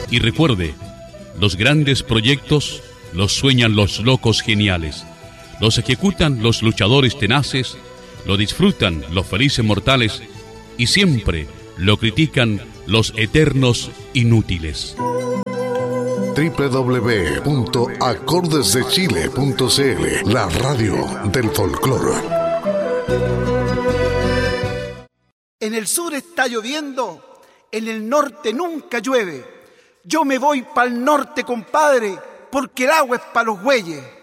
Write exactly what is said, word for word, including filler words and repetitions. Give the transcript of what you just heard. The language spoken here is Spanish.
Y recuerde, los grandes proyectos los sueñan los locos geniales, los ejecutan los luchadores tenaces, lo disfrutan los felices mortales y siempre lo critican los eternos inútiles. doble u doble u doble u punto acordes de chile punto c l, la radio del folclore. En el sur está lloviendo, en el norte nunca llueve. Yo me voy pa'l norte, compadre, porque el agua es pa' los güeyes.